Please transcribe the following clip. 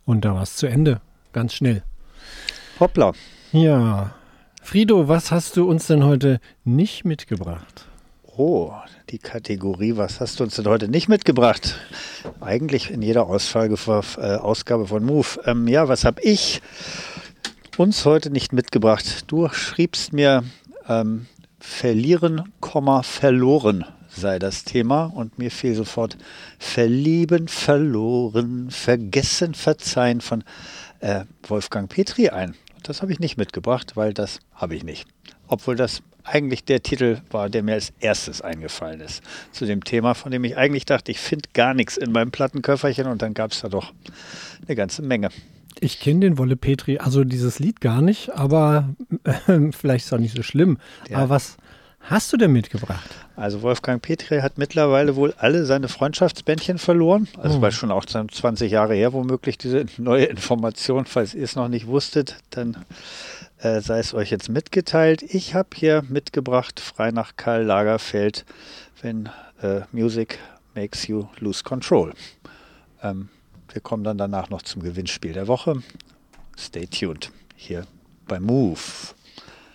Und da war es zu Ende. Ganz schnell. Hoppla. Ja. Frido, was hast du uns denn heute nicht mitgebracht? Oh, die Kategorie, was hast du uns denn heute nicht mitgebracht? Eigentlich in jeder Ausgabe von Move. Ja, was habe ich uns heute nicht mitgebracht? Du schriebst mir, verlieren, verloren sei das Thema und mir fiel sofort verlieben, verloren, vergessen, verzeihen von Wolfgang Petri ein. Das habe ich nicht mitgebracht, weil das habe ich nicht. Obwohl das eigentlich der Titel war, der mir als erstes eingefallen ist. Zu dem Thema, von dem ich eigentlich dachte, ich finde gar nichts in meinem Plattenköfferchen und dann gab es da doch eine ganze Menge. Ich kenne den Wolle Petri, also dieses Lied gar nicht, aber vielleicht ist es auch nicht so schlimm. Ja. Aber was hast du denn mitgebracht? Also Wolfgang Petri hat mittlerweile wohl alle seine Freundschaftsbändchen verloren. Also war schon auch 20 Jahre her womöglich diese neue Information. Falls ihr es noch nicht wusstet, dann sei es euch jetzt mitgeteilt. Ich habe hier mitgebracht, frei nach Karl Lagerfeld, wenn Music makes you lose control. Wir kommen dann danach noch zum Gewinnspiel der Woche. Stay tuned hier bei Move.